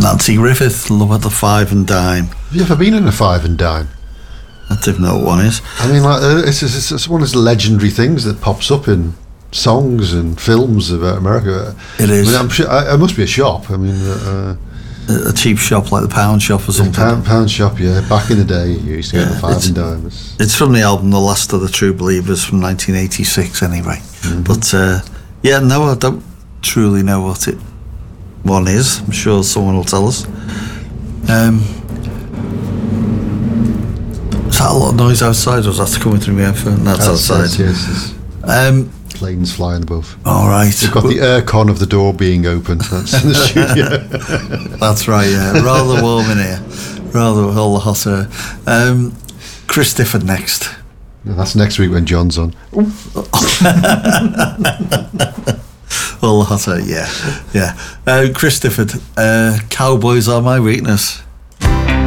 Nancy Griffith, Love at the Five and Dime. Have you ever been in a Five and Dime? I don't know what one is. I mean, like it's one of those legendary things that pops up in songs and films about America. It is. I mean, I'm sure it must be a shop. I mean, a cheap shop like the Pound Shop or something. Pound Shop, yeah. Back in the day, you used to get the Five and Dime. It's from the album The Last of the True Believers from 1986, anyway. Mm-hmm. But no, I don't truly know what one is. I'm sure someone will tell us. Is that a lot of noise outside, or is that coming through my headphone? That's outside. Yes. Planes flying above. All right. We've got the air con of the door being open. That's in the studio. That's right, yeah. Rather warm in here. Rather all the hot air. Chris Difford next. That's next week when John's on. All the hot air, yeah. Chris Difford. Cowboys Are My Weakness.